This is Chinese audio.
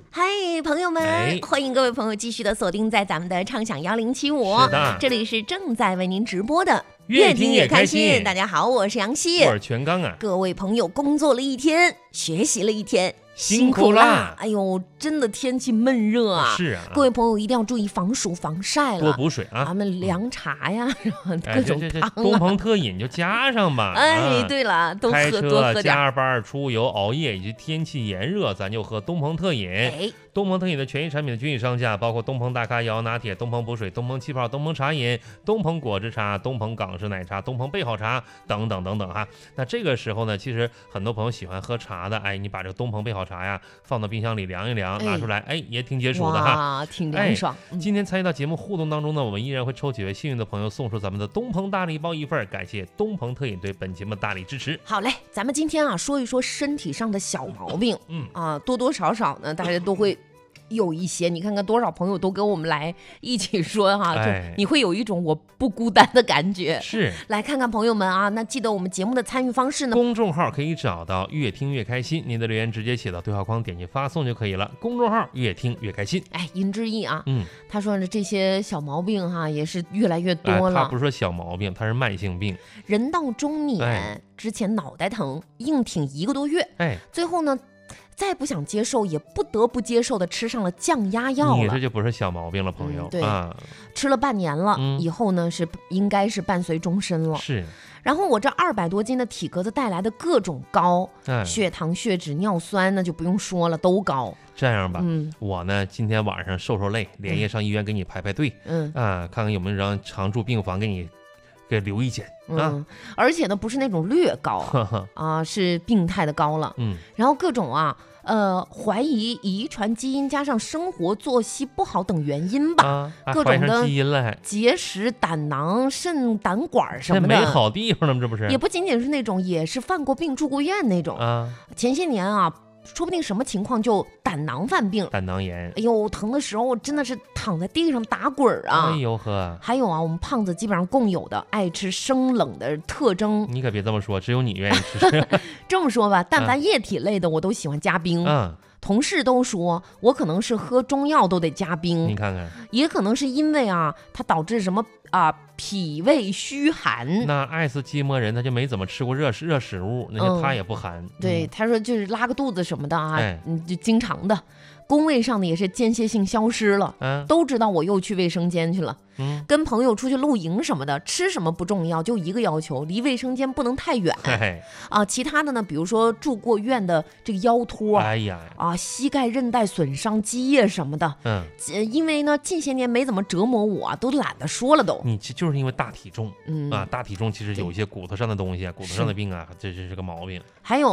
嗨，朋友们，欢迎各位朋友继续的锁定在咱们的畅享1075， 是的， 这里是正在为您直播的越听越开心。 大家好，我是杨希， 我是全刚啊。 各位朋友，工作了一天，学习了一天， 辛苦啦！ 哎呦，真的天气闷热啊！ 是啊， 各位朋友一定要注意防暑防晒了， 多补水啊！ 咱们凉茶呀，各种汤啊， 东鹏特饮就加上吧。 哎，对了，都喝多喝点。 加班、出游、熬夜以及天气炎热，咱就喝东鹏特饮。 哎， 东鹏特饮的权益产品的均益商家包括东鹏大咖摇摇拿铁、东鹏补水、东鹏气泡、东鹏茶饮、东鹏果汁茶、东鹏港式奶茶、东鹏备好茶等等等等哈。那这个时候呢，其实很多朋友喜欢喝茶的，哎，你把这个东鹏备好茶呀放到冰箱里凉一凉，拿出来，哎，也挺解暑的哈， 挺凉爽。 今天参与到节目互动当中呢，我们依然会抽几位幸运的朋友送出咱们的东鹏大礼包一份，感谢东鹏特饮对本节目大力支持。 好嘞，咱们今天啊说一说身体上的小毛病，多多少少呢，大家都会有一些，你看看多少朋友都跟我们来一起说哈，就你会有一种我不孤单的感觉。 是， 来看看朋友们啊，那记得我们节目的参与方式呢？ 公众号可以找到越听越开心，您的留言直接写到对话框，点击发送就可以了。公众号越听越开心。 哎，殷之意啊，他说呢这些小毛病哈也是越来越多了。 他不是说小毛病，他是慢性病。 人到中年，之前脑袋疼，硬挺1个多月，最后呢。再不想接受，也不得不接受的吃上了降压药了。 你这就不是小毛病了，朋友。 对，吃了半年了，以后呢应该是伴随终身了。 是。 然后我这200多斤的体格子带来的各种高，血糖、血脂、尿酸那就不用说了，都高。 这样吧，我呢今天晚上受累，连夜上医院给你排队，看看有没有人常住病房给留一间啊。 而且呢不是那种略高啊，是病态的高了。然后各种怀疑遗传基因加上生活作息不好等原因吧，各种的结石、胆囊、肾、胆管什么的， 没好地方了，这不是？ 也不仅仅是那种，也是犯过病、住过院那种前些年啊。说不定什么情况就胆囊犯病， 胆囊炎。 哎呦，疼的时候真的是躺在地上打滚啊！ 哎呦呵。 还有啊，我们胖子基本上共有的爱吃生冷的特征。 你可别这么说，只有你愿意吃。 这么说吧，但凡液体类的我都喜欢加冰。同事都说我可能是喝中药都得加冰， 你看看， 也可能是因为它导致什么脾胃虚寒。 那爱斯基摩人他就没怎么吃过热食物，那他也不寒。 对，他说就是拉个肚子什么的就经常的。工位上的也是间歇性消失了，都知道我又去卫生间去了。跟朋友出去露营什么的，吃什么不重要，就一个要求，离卫生间不能太远。其他的呢，比如说住过院的这个腰托，膝盖韧带损伤、积液什么的。因为呢近些年没怎么折磨我，都懒得说了都。 你就是因为大体重，大体重其实有一些骨头上的东西，骨头上的病这是个毛病。 还有